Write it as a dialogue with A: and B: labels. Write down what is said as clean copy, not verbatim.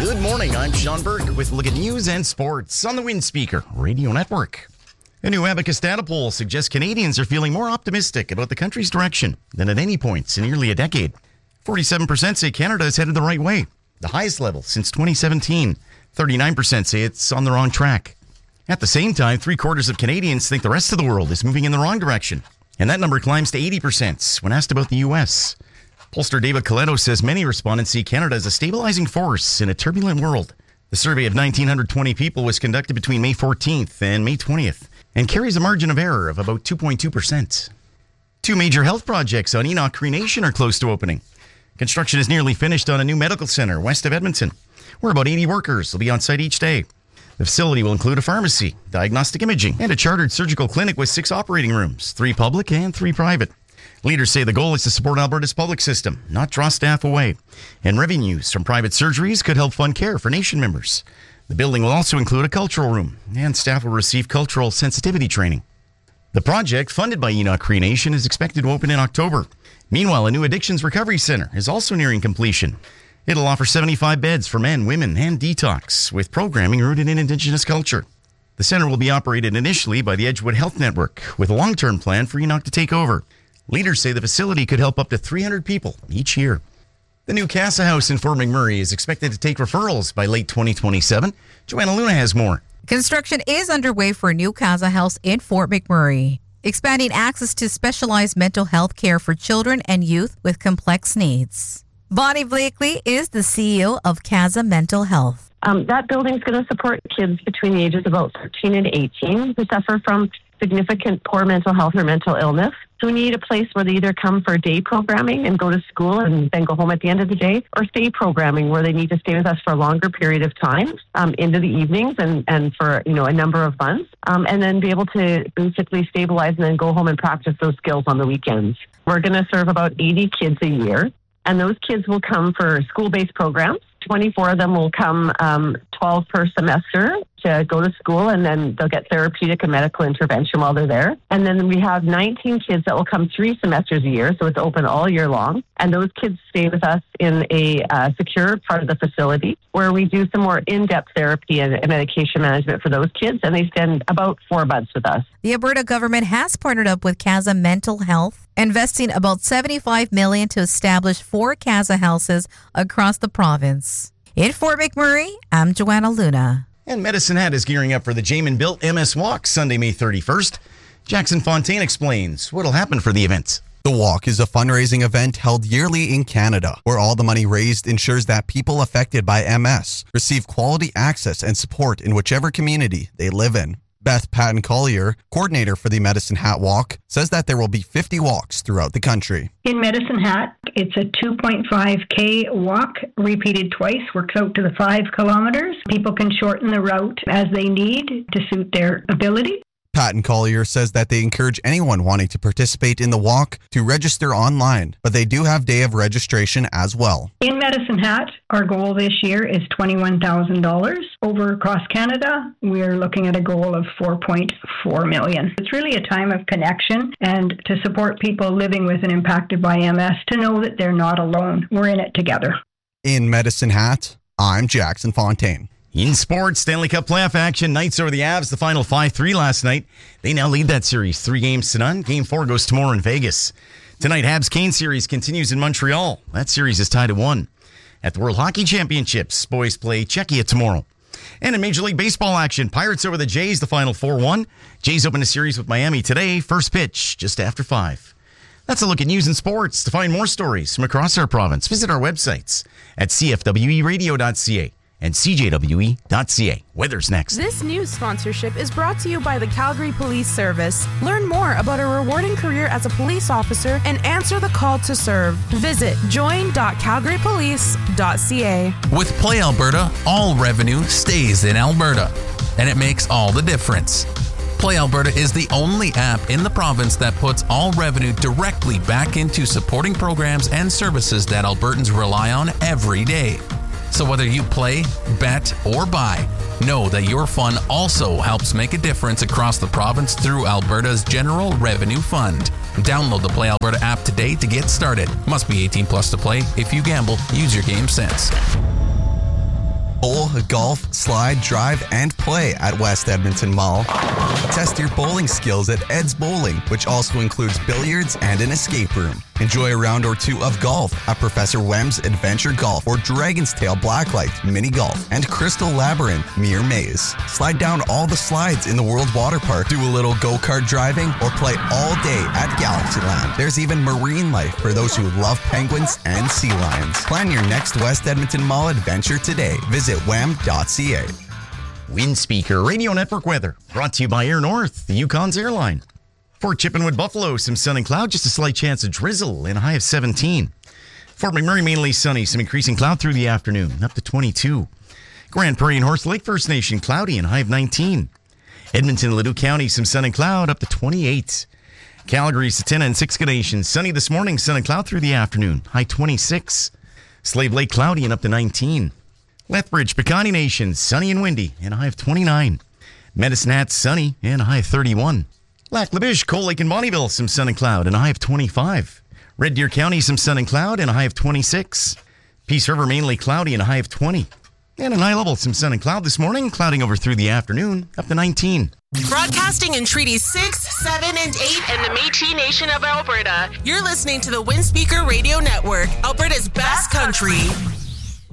A: Good morning, I'm Sean Burke with a look at news and sports on the Wind Speaker Radio Network. A new Abacus data poll suggests Canadians are feeling more optimistic about the country's direction than at any point in nearly a decade. 47% say Canada is headed the right way, the highest level since 2017. 39% say it's on the wrong track. At the same time, 3/4 of Canadians think the rest of the world is moving in the wrong direction. And that number climbs to 80% when asked about the U.S. Pollster David Coletto says many respondents see Canada as a stabilizing force in a turbulent world. The survey of 1,920 people was conducted between May 14th and May 20th and carries a margin of error of about 2.2%. Two major health projects on Enoch Cree Nation are close to opening. Construction is nearly finished on a new medical center west of Edmonton, where about 80 workers will be on site each day. The facility will include a pharmacy, diagnostic imaging, and a chartered surgical clinic with 6 operating rooms, 3 public and 3 private. Leaders say the goal is to support Alberta's public system, not draw staff away. And revenues from private surgeries could help fund care for Nation members. The building will also include a cultural room, and staff will receive cultural sensitivity training. The project, funded by Enoch Cree Nation, is expected to open in October. Meanwhile, a new addictions recovery center is also nearing completion. It'll offer 75 beds for men, women, and detox, with programming rooted in Indigenous culture. The center will be operated initially by the Edgewood Health Network, with a long-term plan for Enoch to take over. Leaders say the facility could help up to 300 people each year. The new Casa House in Fort McMurray is expected to take referrals by late 2027. Joanna Luna has more.
B: Construction is underway for a new Casa House in Fort McMurray, expanding access to specialized mental health care for children and youth with complex needs. Bonnie Blakely is the CEO of Casa Mental Health.
C: That building is going to support kids between the ages of about 13 and 18 who suffer from significant poor mental health or mental illness. So we need a place where they either come for day programming and go to school and then go home at the end of the day, or stay programming where they need to stay with us for a longer period of time, into the evenings and for a number of months, and then be able to basically stabilize and then go home and practice those skills on the weekends. We're going to serve about 80 kids a year, and those kids will come for school-based programs. 24 of them will come 12 per semester to go to school, and then they'll get therapeutic and medical intervention while they're there. And then we have 19 kids that will come 3 semesters a year, so it's open all year long. And those kids stay with us in a secure part of the facility where we do some more in-depth therapy and medication management for those kids, and they spend about 4 months with us.
B: The Alberta government has partnered up with Casa Mental Health, investing about $75 million to establish 4 Casa houses across the province. In Fort McMurray, I'm Joanna Luna.
A: And Medicine Hat is gearing up for the Jamin Built MS Walk Sunday, May 31st. Jackson Fontaine explains what'll happen for the event.
D: The walk is a fundraising event held yearly in Canada, where all the money raised ensures that people affected by MS receive quality access and support in whichever community they live in. Beth Patton-Collier, coordinator for the Medicine Hat Walk, says that there will be 50 walks throughout the country.
E: In Medicine Hat, it's a 2.5K walk, repeated twice, works out to the 5 kilometers. People can shorten the route as they need to suit their ability.
D: Patton-Collier says that they encourage anyone wanting to participate in the walk to register online, but they do have day of registration as well.
E: In Medicine Hat, our goal this year is $21,000. Over across Canada, we're looking at a goal of $4.4 million. It's really a time of connection and to support people living with and impacted by MS to know that they're not alone. We're in it together. In
D: Medicine Hat, I'm Jackson Fontaine.
A: In sports, Stanley Cup playoff action, Knights over the Avs, the final 5-3 last night. They now lead that series 3-0. Game 4 goes tomorrow in Vegas. Tonight, Habs-Kane series continues in Montreal. That series is tied at 1. At the World Hockey Championships, boys play Czechia tomorrow. And in Major League Baseball action, Pirates over the Jays, the final 4-1. Jays open a series with Miami today, first pitch just after 5. That's a look at news and sports. To find more stories from across our province, visit our websites at cfweradio.ca. and CJWE.ca. Weather's next.
F: This news sponsorship is brought to you by the Calgary Police Service. Learn more about a rewarding career as a police officer and answer the call to serve. Visit join.calgarypolice.ca.
G: With Play Alberta, all revenue stays in Alberta, and it makes all the difference. Play Alberta is the only app in the province that puts all revenue directly back into supporting programs and services that Albertans rely on every day. So whether you play, bet, or buy, know that your fun also helps make a difference across the province through Alberta's General Revenue Fund. Download the Play Alberta app today to get started. Must be 18 plus to play. If you gamble, use your game sense.
D: Bowl, golf, slide, drive, and play at West Edmonton Mall. Test your bowling skills at Ed's Bowling, which also includes billiards and an escape room. Enjoy a round or two of golf at Professor Wem's Adventure Golf or Dragon's Tail Blacklight Mini Golf and Crystal Labyrinth Mere Maze. Slide down all the slides in the World Water Park, do a little go-kart driving, or play all day at Galaxyland. There's even marine life for those who love penguins and sea lions. Plan your next West Edmonton Mall adventure today. Visit wem.ca.
A: Wind Speaker Radio Network weather brought to you by Air North, the Yukon's airline. For Chippenwood, Buffalo, some sun and cloud, just a slight chance of drizzle and a high of 17. Fort McMurray, mainly sunny, some increasing cloud through the afternoon, up to 22. Grand Prairie and Horse Lake First Nation, cloudy and high of 19. Edmonton, Leduc County, some sun and cloud, up to 28. Calgary, Satana, and Siksika Nation, sunny this morning, sun and cloud through the afternoon, high 26. Slave Lake, cloudy and up to 19. Lethbridge, Pecani Nation, sunny and windy and a high of 29. Medicine Hat, sunny and a high of 31. Lac La Biche, Cold Lake, and Bonnyville, some sun and cloud and a high of 25. Red Deer County, some sun and cloud and a high of 26. Peace River, mainly cloudy and a high of 20. And at high level, some sun and cloud this morning, clouding over through the afternoon, up to 19.
F: Broadcasting in Treaties 6, 7, and 8 and the Métis Nation of Alberta. You're listening to the Wind Speaker Radio Network, Alberta's best country.